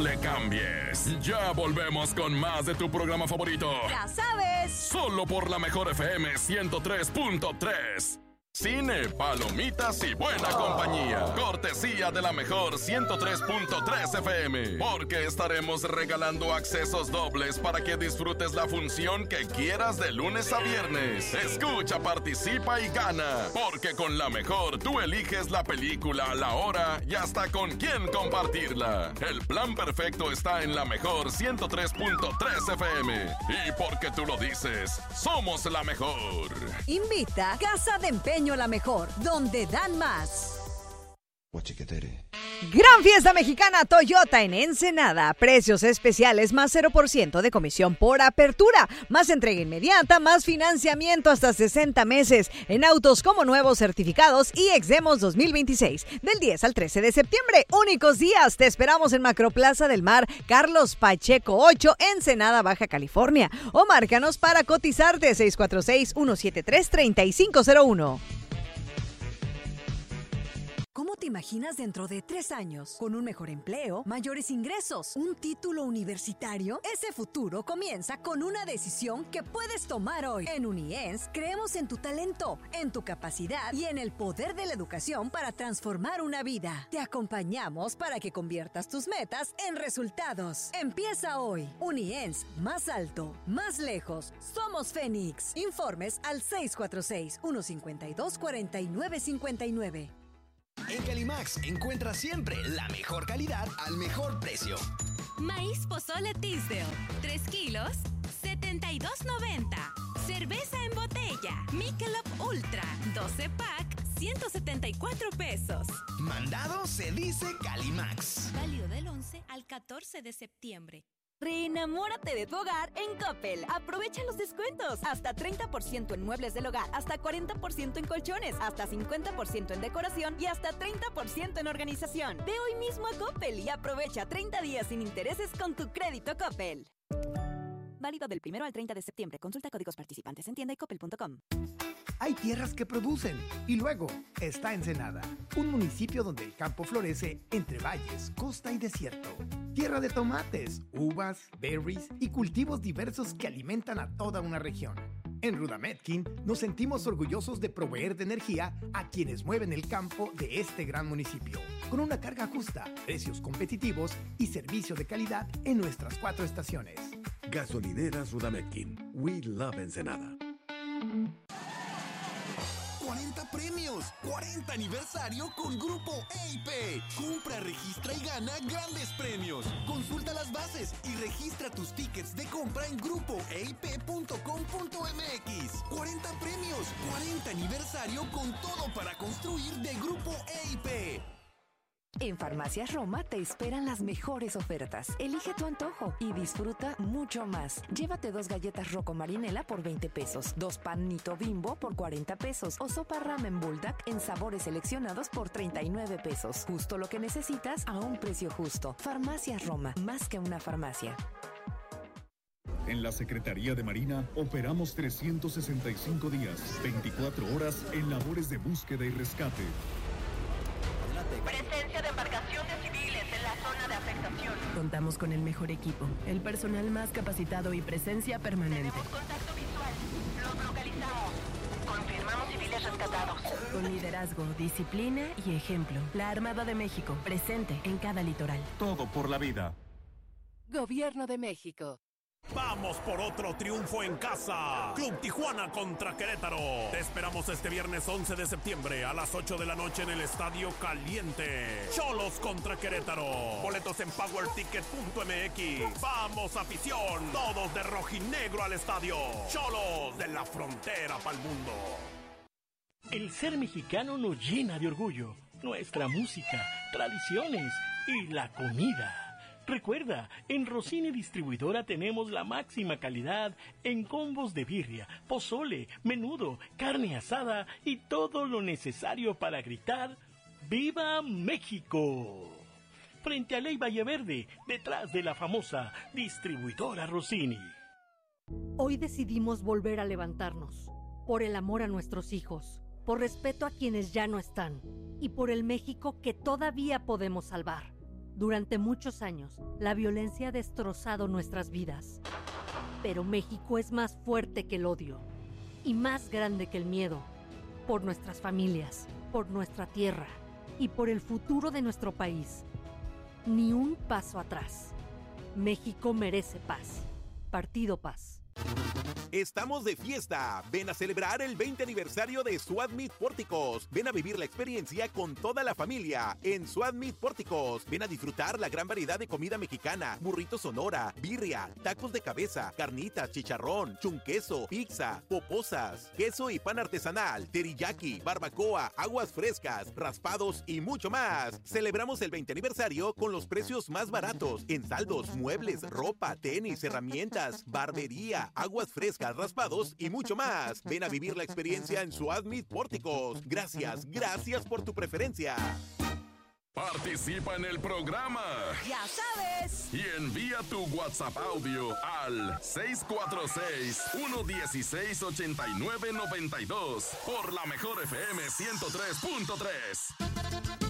le cambies. Ya volvemos con más de tu programa favorito. Ya sabes. Solo por la Mejor FM 103.3. Cine, palomitas y buena compañía. Cortesía de la Mejor 103.3 FM. Porque estaremos regalando accesos dobles para que disfrutes la función que quieras de lunes a viernes. Escucha, participa y gana. Porque con la Mejor tú eliges la película, la hora y hasta con quién compartirla. El plan perfecto está en la Mejor 103.3 FM. Y porque tú lo dices, somos la Mejor. Invita Casa de Empeño La Mejor, donde dan más. Gran fiesta mexicana Toyota en Ensenada. Precios especiales más 0% de comisión por apertura. Más entrega inmediata, más financiamiento hasta 60 meses. En autos como nuevos, certificados y Exdemos 2026. Del 10 al 13 de septiembre. Únicos días. Te esperamos en Macroplaza del Mar, Carlos Pacheco 8, Ensenada, Baja California. O márcanos para cotizarte 646-173-3501. ¿Cómo te imaginas dentro de 3 años? ¿Con un mejor empleo, mayores ingresos, un título universitario? Ese futuro comienza con una decisión que puedes tomar hoy. En UNIENS creemos en tu talento, en tu capacidad y en el poder de la educación para transformar una vida. Te acompañamos para que conviertas tus metas en resultados. Empieza hoy. UNIENS, más alto, más lejos. Somos Fénix. Informes al 646-152-4959. En Calimax encuentras siempre la mejor calidad al mejor precio. Maíz pozole Tisdale, 3 kilos, $72.90. Cerveza en botella, Michelob Ultra, 12 pack, $174. Mandado se dice Calimax. Válido del 11 al 14 de septiembre. Reenamórate de tu hogar en Coppel. Aprovecha los descuentos. Hasta 30% en muebles del hogar, hasta 40% en colchones, hasta 50% en decoración y hasta 30% en organización. Ve hoy mismo a Coppel y aprovecha 30 días sin intereses con tu crédito Coppel. Válido del 1 al 30 de septiembre. Consulta códigos participantes en tienda y coppel.com. Hay tierras que producen y luego está Ensenada, un municipio donde el campo florece entre valles, costa y desierto. Tierra de tomates, uvas, berries y cultivos diversos que alimentan a toda una región. En Rudametkin nos sentimos orgullosos de proveer de energía a quienes mueven el campo de este gran municipio, con una carga justa, precios competitivos y servicio de calidad en nuestras 4 estaciones. Gasolineras Rudametkin. We love Ensenada. 40 premios, 40 aniversario con Grupo EIP. Compra, registra y gana grandes premios. Consulta las bases y registra tus tickets de compra en grupoeip.com.mx. 40 premios, 40 aniversario con todo para construir de Grupo EIP. En Farmacias Roma te esperan las mejores ofertas. Elige tu antojo y disfruta mucho más. Llévate 2 galletas Rocco Marinela por 20 pesos, 2 panito Bimbo por 40 pesos o sopa ramen Bulldog en sabores seleccionados por 39 pesos. Justo lo que necesitas a un precio justo. Farmacias Roma, más que una farmacia. En la Secretaría de Marina operamos 365 días, 24 horas en labores de búsqueda y rescate. Presencia de embarcaciones civiles en la zona de afectación. Contamos con el mejor equipo, el personal más capacitado y presencia permanente. Tenemos contacto visual. Los localizamos. Confirmamos civiles rescatados. Con liderazgo, disciplina y ejemplo. La Armada de México, presente en cada litoral. Todo por la vida. Gobierno de México. Vamos por otro triunfo en casa. Club Tijuana contra Querétaro. Te esperamos este viernes 11 de septiembre a las 8 de la noche en el Estadio Caliente. Cholos contra Querétaro. Boletos en powerticket.mx. Vamos, afición. Todos de rojinegro al estadio. Cholos de la frontera pa'l mundo. El ser mexicano nos llena de orgullo. Nuestra música, tradiciones y la comida. Recuerda, en Rossini Distribuidora tenemos la máxima calidad en combos de birria, pozole, menudo, carne asada y todo lo necesario para gritar ¡Viva México! Frente a Ley Valle Verde, detrás de la famosa Distribuidora Rossini. Hoy decidimos volver a levantarnos, por el amor a nuestros hijos, por respeto a quienes ya no están y por el México que todavía podemos salvar. Durante muchos años, la violencia ha destrozado nuestras vidas. Pero México es más fuerte que el odio y más grande que el miedo. Por nuestras familias, por nuestra tierra y por el futuro de nuestro país. Ni un paso atrás. México merece paz. Partido Paz. Estamos de fiesta. Ven a celebrar el 20 aniversario de Swap Meet Pórticos. Ven a vivir la experiencia con toda la familia en Swap Meet Pórticos. Ven a disfrutar la gran variedad de comida mexicana, burrito sonora, birria, tacos de cabeza, carnitas, chicharrón, chunqueso, pizza, poposas, queso y pan artesanal, teriyaki, barbacoa, aguas frescas, raspados y mucho más. Celebramos el 20 aniversario con los precios más baratos en saldos, muebles, ropa, tenis, herramientas, barbería, aguas frescas, raspados y mucho más. Ven a vivir la experiencia en Swap Meet Pórticos. Gracias por tu preferencia. Participa en el programa. Ya sabes. Y envía tu WhatsApp audio al 646-116-8992 por la Mejor FM 103.3.